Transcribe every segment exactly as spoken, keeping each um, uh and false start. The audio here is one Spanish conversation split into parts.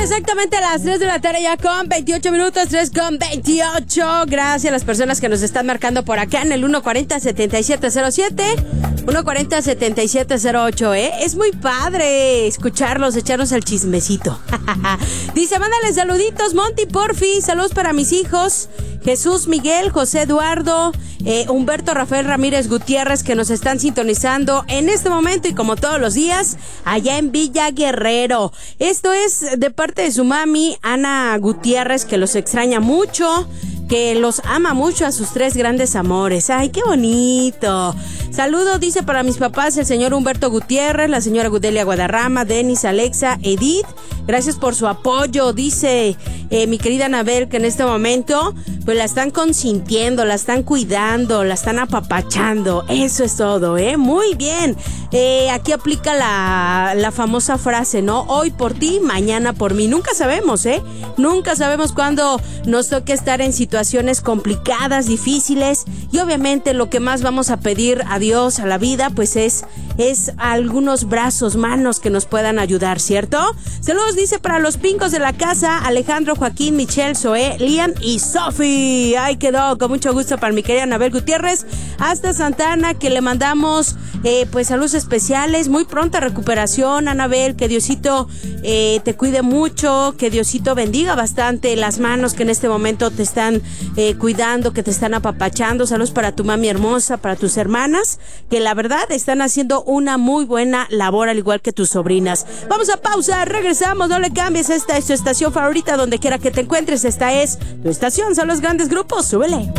exactamente a las tres de la tarde ya con veintiocho minutos, tres con veintiocho. Gracias a las personas que nos están marcando por acá en el uno cuarenta, setenta y siete cero siete, uno cuarenta, setenta y siete cero ocho, ¿eh? Es muy padre escucharlos, echarnos el chismecito. Dice, mándale saluditos, Monty, porfi. Saludos para mis hijos, Jesús Miguel, José Eduardo, eh, Humberto Rafael Ramírez Gutiérrez, que nos están sintonizando en este momento y como todos los días, allá en Villa Guerrero. Esto es de parte de su mami, Ana Gutiérrez, que los extraña mucho, que los ama mucho a sus tres grandes amores. ¡Ay, qué bonito! Saludo, dice, para mis papás, el señor Humberto Gutiérrez, la señora Gudelia Guadarrama, Denis, Alexa, Edith. Gracias por su apoyo, dice eh, mi querida Anabel, que en este momento pues la están consintiendo, la están cuidando, la están apapachando. Eso es todo, ¿eh? Muy bien. Eh, aquí aplica la, la famosa frase, ¿no? Hoy por ti, mañana por mí. Nunca sabemos, ¿eh? Nunca sabemos cuándo nos toque estar en situaciones complicadas, difíciles, y obviamente lo que más vamos a pedir a Dios, a la vida, pues es, es algunos brazos, manos que nos puedan ayudar, ¿cierto? Saludos, dice, para los pincos de la casa, Alejandro, Joaquín, Michelle, Zoé, Liam y Sofi. Ay, quedó con mucho gusto para mi querida Anabel Gutiérrez, hasta Santana, que le mandamos eh, pues saludos especiales, muy pronta recuperación, Anabel, que Diosito eh, te cuide mucho, que Diosito bendiga bastante las manos que en este momento te están eh, cuidando, que te están apapachando. Saludos para tu mami hermosa, para tus hermanas, que la verdad están haciendo una muy buena labor, al igual que tus sobrinas. Vamos a pausa, regresamos, no le cambies. Esta es tu estación favorita, donde quiera que te encuentres. Esta es tu estación, son los grandes grupos. Súbele.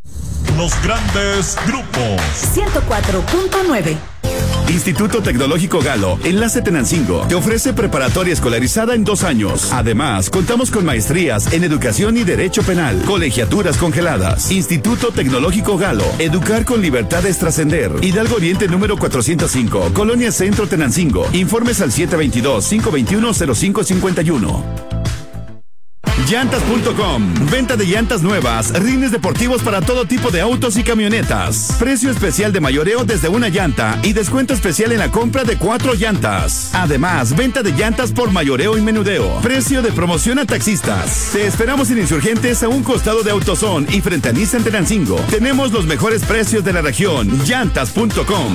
Los grandes grupos. ciento cuatro punto nueve. Instituto Tecnológico Galo, Enlace Tenancingo, te ofrece preparatoria escolarizada en dos años. Además, contamos con maestrías en Educación y Derecho Penal, colegiaturas congeladas. Instituto Tecnológico Galo, educar con libertad es trascender. Hidalgo Oriente número cuatrocientos cinco, Colonia Centro Tenancingo. Informes al siete veintidós, cinco veintiuno, cero cinco cincuenta y uno. Llantas punto com, venta de llantas nuevas, rines deportivos para todo tipo de autos y camionetas. Precio especial de mayoreo desde una llanta y descuento especial en la compra de cuatro llantas. Además, venta de llantas por mayoreo y menudeo. Precio de promoción a taxistas. Te esperamos en Insurgentes, a un costado de AutoZone y frente a Nissan Tenancingo. Tenemos los mejores precios de la región. Llantas punto com.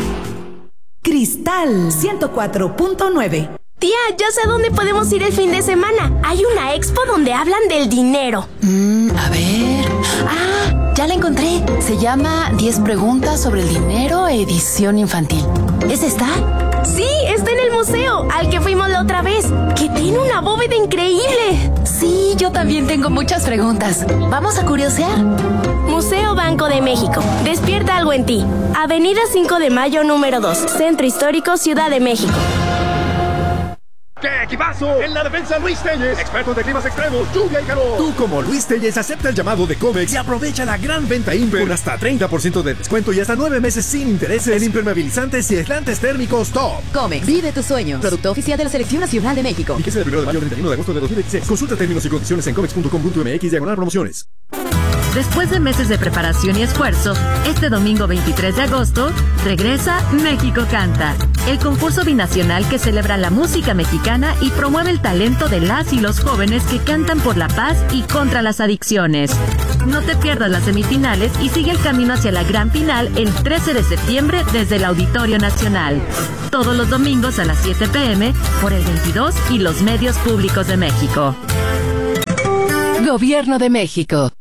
Cristal ciento cuatro punto nueve. Tía, ya sé a dónde podemos ir el fin de semana. Hay una expo donde hablan del dinero. Mm, a ver... Ah, ya la encontré. Se llama diez preguntas sobre el dinero, edición infantil. ¿Es esta? Sí, está en el museo, al que fuimos la otra vez, que tiene una bóveda increíble. Sí, yo también tengo muchas preguntas. ¿Vamos a curiosear? Museo Banco de México. Despierta algo en ti. Avenida cinco de mayo, número dos. Centro Histórico, Ciudad de México. ¡Qué equipazo! En la defensa, Luis Telles, experto de climas extremos, lluvia y calor. Tú, como Luis Telles, acepta el llamado de Comex y aprovecha la gran venta Imper con hasta treinta por ciento de descuento y hasta nueve meses sin intereses en impermeabilizantes y aislantes térmicos top. Comex, vive tus sueños. Producto oficial de la Selección Nacional de México. Fíjese del primero de mayo al treinta y uno de agosto de dos mil veintiséis. Consulta términos y condiciones en comex punto com punto m x diagonal promociones. Después de meses de preparación y esfuerzo, este domingo veintitrés de agosto, regresa México Canta, el concurso binacional que celebra la música mexicana y promueve el talento de las y los jóvenes que cantan por la paz y contra las adicciones. No te pierdas las semifinales y sigue el camino hacia la gran final el trece de septiembre desde el Auditorio Nacional. Todos los domingos a las siete pe eme por el veintidós y los medios públicos de México. Gobierno de México.